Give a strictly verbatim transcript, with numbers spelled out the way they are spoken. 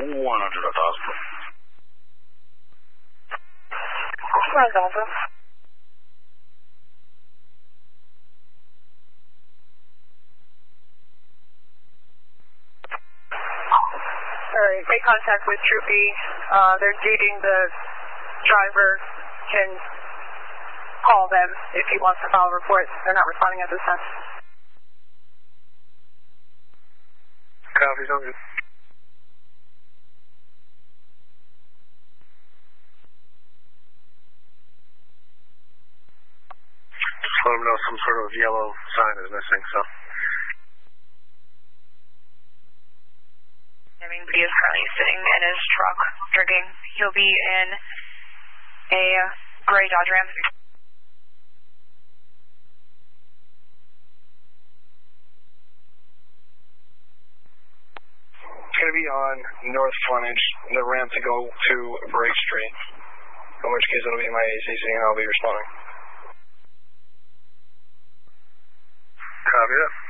one hundred at the hospital. Where's Alpha? Alright, make contact with Troop E. Uh, they're dating the driver. Can call them if he wants to file a report. They're not responding at this time. Copy, sounds good. Just let them know some sort of yellow sign is missing, so. I mean, he is currently sitting in his truck drinking. He'll be in a gray Dodge Ram. It's going to be on North Frontage, the ramp to go to Bright Street, in which case it'll be my A C C and I'll be responding. Copy that.